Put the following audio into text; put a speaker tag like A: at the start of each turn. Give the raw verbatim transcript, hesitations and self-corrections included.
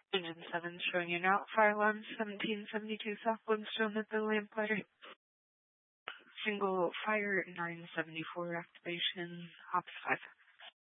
A: Engine seven showing you now. Fire alarm seventeen seventy-two South Bloomstone at the Lamplighter. Single fire nine seventy-four activation. Ops five.